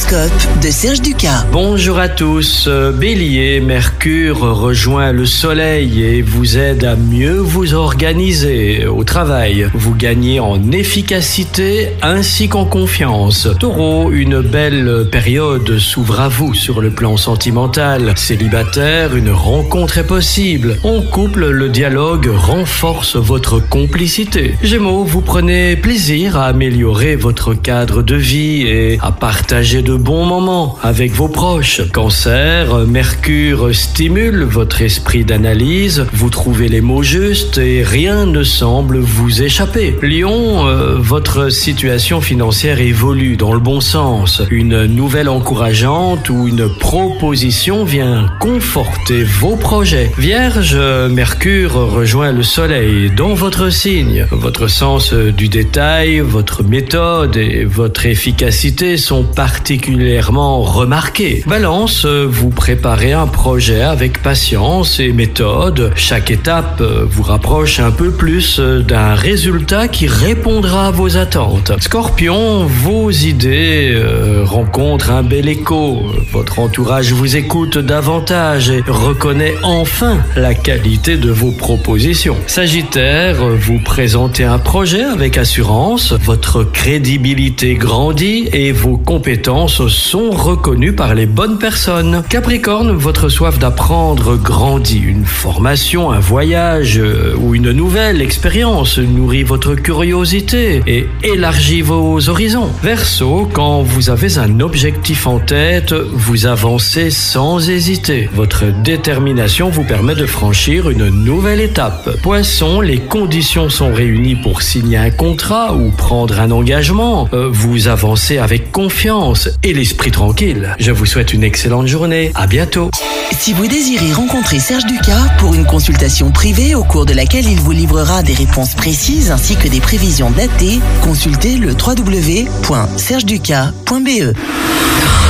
L'horoscope de Serge Ducas. Bonjour à tous. Bélier, Mercure rejoint le Soleil et vous aide à mieux vous organiser au travail. Vous gagnez en efficacité ainsi qu'en confiance. Taureau, une belle période s'ouvre à vous sur le plan sentimental. Célibataire, une rencontre est possible. En couple, le dialogue renforce votre complicité. Gémeaux, vous prenez plaisir à améliorer votre cadre de vie et à partager de bons moments avec vos proches. Cancer, Mercure stimule votre esprit d'analyse, vous trouvez les mots justes et rien ne semble vous échapper. Lion, votre situation financière évolue dans le bon sens. Une nouvelle encourageante ou une proposition vient conforter vos projets. Vierge, Mercure rejoint le Soleil dans votre signe. Votre sens du détail, votre méthode et votre efficacité sont particulièrement remarqués. Balance, vous préparez un projet avec patience et méthode. Chaque étape vous rapproche un peu plus d'un résultat qui répondra à vos attentes. Scorpion, vos idées rencontrent un bel écho. Votre entourage vous écoute davantage et reconnaît enfin la qualité de vos propositions. Sagittaire, vous présentez un projet avec assurance. Votre crédibilité grandit et vos compétences sont reconnues par les bonnes personnes. Capricorne, votre soif d'apprendre grandit. Une formation, un voyage ou une nouvelle expérience nourrit votre curiosité et élargit vos horizons. Verseau, quand vous avez un objectif en tête, vous avancez sans hésiter. Votre détermination vous permet de franchir une nouvelle étape. Poisson, les conditions sont réunies pour signer un contrat ou prendre un engagement. Vous avancez avec confiance et l'esprit tranquille. Je vous souhaite une excellente journée. À bientôt. Si vous désirez rencontrer Serge Ducas pour une consultation privée au cours de laquelle il vous livrera des réponses précises ainsi que des prévisions datées, consultez le www.sergeducas.be.